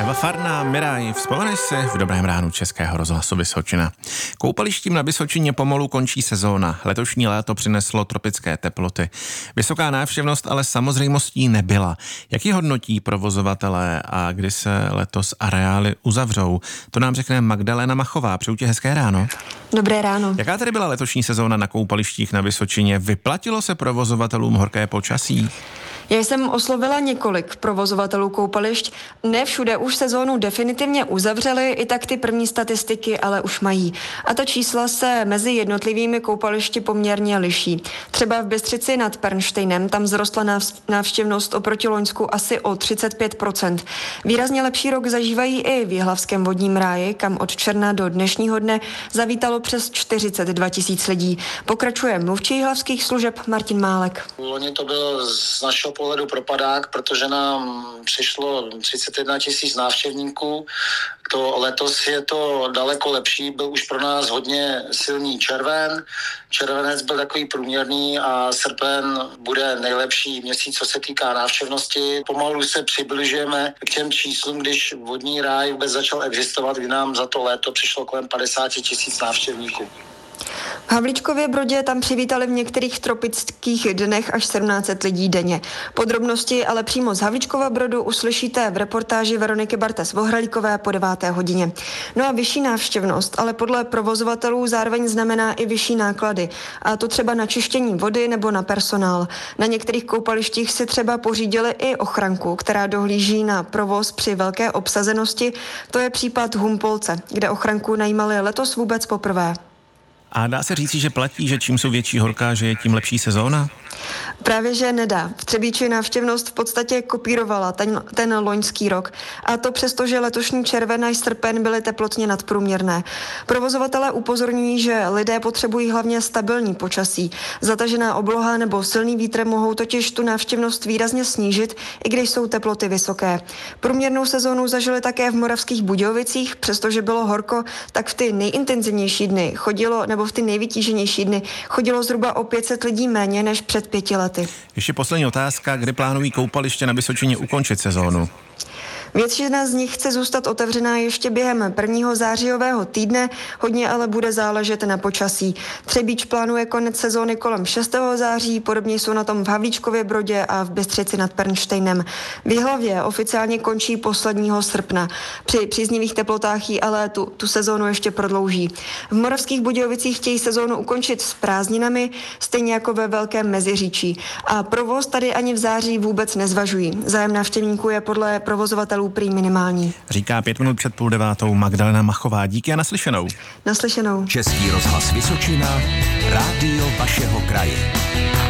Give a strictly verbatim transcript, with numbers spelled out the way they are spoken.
Eva Farná, Miraj, vzpomeneš si v Dobrém ránu Českého rozhlasu Vysočina. Koupalištím na Vysočině pomalu končí sezóna. Letošní léto přineslo tropické teploty. Vysoká návštěvnost ale samozřejmostí nebyla. Jak ji hodnotí provozovatelé a kdy se letos areály uzavřou? To nám řekne Magdalena Machová. Přeju ti hezké ráno. Dobré ráno. Jaká tedy byla letošní sezóna na koupalištích na Vysočině? Vyplatilo se provozovatelům horké počasí? Já jsem oslovila několik provozovatelů koupališť. Ne všude už sezónu definitivně uzavřeli, i tak ty první statistiky ale už mají. A ta čísla se mezi jednotlivými koupališti poměrně liší. Třeba v Bystřici nad Pernštejnem tam vzrostla návštěvnost oproti loňsku asi o třicet pět procent. Výrazně lepší rok zažívají i v Jihlavském vodním ráji, kam od června do dnešního dne zavítalo přes čtyřicet dva tisíc lidí. Pokračuje mluvčí jihlavských služeb Martin Málek. Loni to byl z našeho pohledu propadák, protože nám přišlo třicet jedna tisíc návštěvníků. To letos je to daleko lepší, byl už pro nás hodně silný červen. Červenec byl takový průměrný a srpen bude nejlepší měsíc, co se týká návštěvnosti. Pomalu se přibližujeme k těm číslům, když vodní ráj vůbec začal existovat, kdy nám za to léto přišlo kolem padesát tisíc návštěvníků. V Havlíčkově Brodě tam přivítali v některých tropických dnech až sedmnáct set lidí denně. Podrobnosti ale přímo z Havlíčkova Brodu uslyšíte v reportáži Veroniky Bartes-Vohralíkové po deváté hodině. No a vyšší návštěvnost, ale podle provozovatelů zároveň znamená i vyšší náklady. A to třeba na čištění vody nebo na personál. Na některých koupalištích si třeba pořídili i ochranku, která dohlíží na provoz při velké obsazenosti. To je případ Humpolce, kde ochranku najímali letos vůbec poprvé. A dá se říci, že platí, že čím jsou větší horka, že je tím lepší sezóna? Právě že nedá. V Třebíči návštěvnost v podstatě kopírovala ten, ten loňský rok. A to přesto, že letošní červen až srpen byly teplotně nadprůměrné. Provozovatelé upozorňují, že lidé potřebují hlavně stabilní počasí. Zatažená obloha nebo silný vítr mohou totiž tu návštěvnost výrazně snížit, i když jsou teploty vysoké. Průměrnou sezónu zažili také v Moravských Budějovicích, přestože bylo horko, tak v ty nejintenzivnější dny chodilo, nebo v ty nejvytíženější dny chodilo zhruba o pět set lidí méně než před pěti lety. Ještě poslední otázka, kdy plánují koupaliště na Vysočině ukončit sezónu? Většina z nich chce zůstat otevřená ještě během prvního zářijového týdne, hodně ale bude záležet na počasí. Třebíč plánuje konec sezóny kolem šestého září, podobně jsou na tom v Havlíčkově Brodě a v Bystřici nad Pernštejnem. V Jihlavě oficiálně končí posledního srpna. Při příznivých teplotách ji ale tu, tu sezónu ještě prodlouží. V Moravských Budějovicích chtějí sezónu ukončit s prázdninami, stejně jako ve Velkém Meziříčí. A provoz tady ani v září vůbec nezvažují. Zájem návštěvníků je podle provozovatelů prý minimální. Říká pět minut před půl devátou Magdalena Machová. Díky a naslyšenou. Naslyšenou. Český rozhlas Vysočina, rádio vašeho kraje.